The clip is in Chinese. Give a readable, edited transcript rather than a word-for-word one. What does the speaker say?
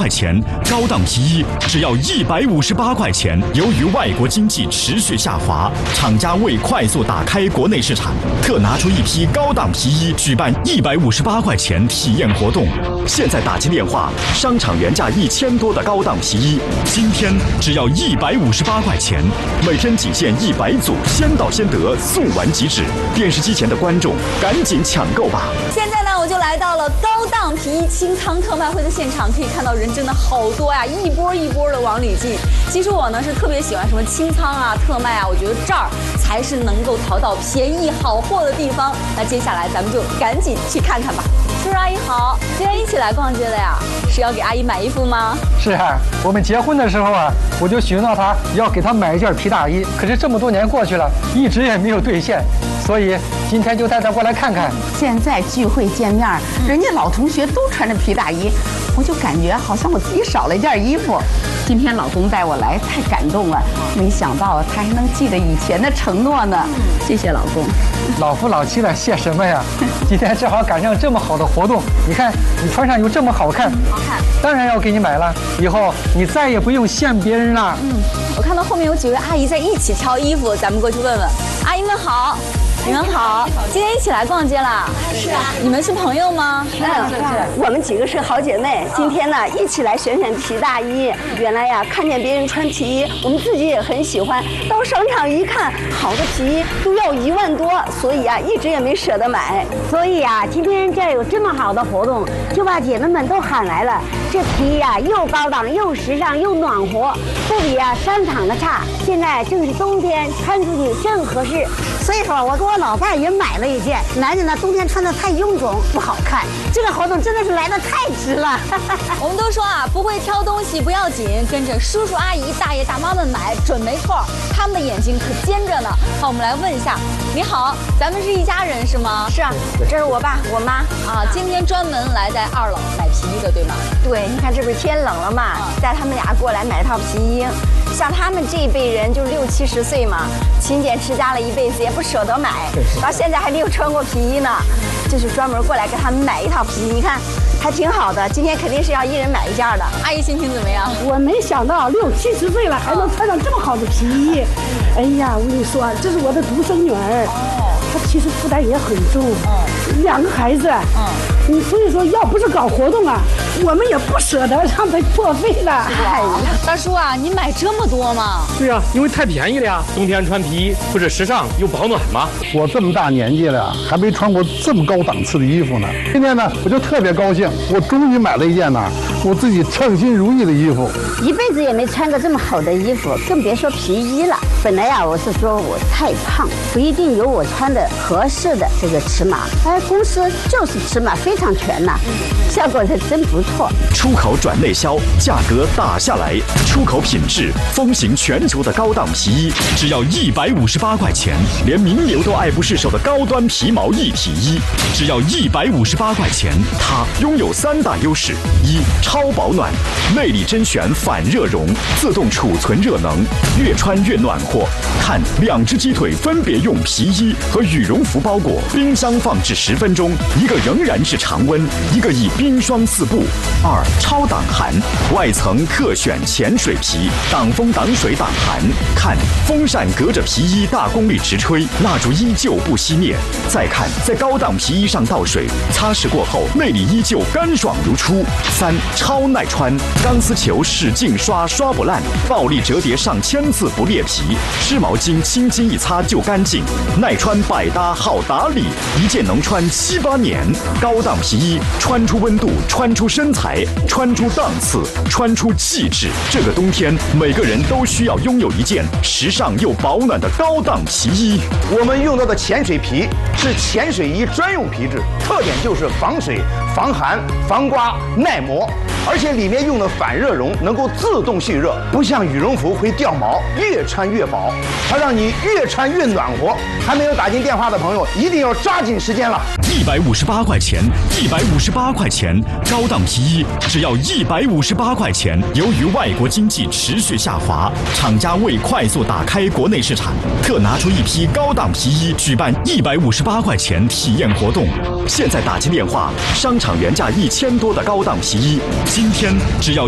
块钱，高档皮衣只要158块钱。由于外国经济持续下滑，厂家为快速打开国内市场，特拿出一批高档皮衣，举办158块钱体验活动。现在打进电话，商场原价1000多的高档皮衣，今天只要158块钱，每天仅限100组，先到先得，送完即止。电视机前的观众，赶紧抢购吧！ 现在呢，我就来到了高档皮衣清仓特卖会的现场，可以看到人真的好多呀，一波一波的往里进。其实我呢是特别喜欢什么清仓啊、特卖啊，我觉得这儿才是能够淘到便宜好货的地方。那接下来咱们就赶紧去看看吧。叔叔阿姨好，今天一起来逛街的呀，是要给阿姨买衣服吗？ 是啊，我们结婚的时候啊，我就许诺她要给她买一件皮大衣，可是这么多年过去了，一直也没有兑现，所以今天就带她过来看看。 现在聚会见面，人家老同学都穿着皮大衣，我就感觉好像我自己少了一件衣服。今天老公带我来，太感动了，没想到他还能记得以前的承诺呢。谢谢老公。 老夫老妻的，谢什么呀？今天正好赶上这么好的活动，你看你穿上又这么好看，当然要给你买了。以后你再也不用羡别人了。 我看到后面有几位阿姨在一起挑衣服，咱们过去问问。阿姨们好。你们好，今天一起来逛街啦？是啊。你们是朋友吗？ 我们几个是好姐妹，今天呢一起来选皮大衣。原来呀，看见别人穿皮衣，我们自己也很喜欢。到商场一看，好的皮衣都要1万多，所以啊，一直也没舍得买。 所以啊，今天这儿有这么好的活动，就把姐妹们都喊来了。这皮衣啊，又高档又时尚又暖和，不比啊商场的差。现在正是冬天，穿出去正合适。所以说，我给我老伴儿也买了一件。男人呢，冬天穿的太臃肿不好看。这个活动真的是来得太值了。 我们都说啊，不会挑东西不要紧，跟着叔叔阿姨、大爷大妈们买准没错。他们的眼睛可尖着呢。好，我们来问一下，你好，咱们是一家人是吗？ 是啊，这是我爸我妈啊。今天专门来在2楼买皮衣的，对吗？ 对，你看这不是天冷了嘛，带他们俩过来买套皮衣。像他们这一辈人就60、70岁嘛，勤俭持家了一辈子，也不舍得买，到现在还没有穿过皮衣呢，就是专门过来给他们买一套皮衣。你看还挺好的，今天肯定是要一人买一件的。 阿姨心情怎么样？ 我没想到60、70岁了还能穿上这么好的皮衣。哎呀，我跟你说，这是我的独生女儿，她其实负担也很重，2个孩子，所以说要不是搞活动啊，我们也不舍得让她破费的。 哎呀，大叔啊，你买这么多吗？ 对呀，因为太便宜了呀。冬天穿皮衣不是时尚又保暖吗？ 我这么大年纪了，还没穿过这么高档次的衣服呢。今天呢，我就特别高兴，我终于买了一件呢我自己称心如意的衣服。 一辈子也没穿过这么好的衣服，更别说皮衣了。本来呀，我是说我太胖，不一定有我穿的合适的这个尺码。哎，公司就是尺码非常全呐，效果是真不错。 出口转内销，价格打下来，出口品质风行全球的高档皮衣，只要158块钱，连名流都爱不释手的高端皮毛一体衣，只要158块钱。它拥有3大优势：一、超保暖，内里甄选反热熔，自动储存热能，越穿越暖和。看，2只鸡腿分别用皮衣和羽绒服包裹，冰箱放置10分钟，一个仍然是常温，一个以冰霜四布。2、超挡寒，外层特选潜水皮，挡风挡水挡寒。看，风扇隔着皮衣大功率直吹，蜡烛依旧不熄灭。再看，在高档皮衣上倒水，擦拭过后内里依旧干爽如初。3、超耐穿，钢丝球使劲刷刷不烂，暴力折叠上1000次不裂皮，湿毛巾轻轻一擦就干净，耐穿百搭好打理，一件能穿7、8年。高档皮衣，穿出温度，穿出身材，穿出档次，穿出气质。这个冬天，每个人都需要拥有一件时尚又保暖的高档皮衣。 我们用到的潜水皮是潜水衣专用皮质，特点就是防水、防寒、防刮、耐磨，而且里面用的反热熔能够自动蓄热，不像羽绒服会掉毛，越穿越薄，它让你越穿越暖和。还没有打进电话的朋友，一定要抓紧时间了。 158块钱，158块钱，高档皮衣只要158块钱。由于外国经济持续下滑，厂家为快速打开国内市场，特拿出一批高档皮衣，举办158块钱体验活动。现在打进电话，商场原价1000多的高档皮衣，今天只要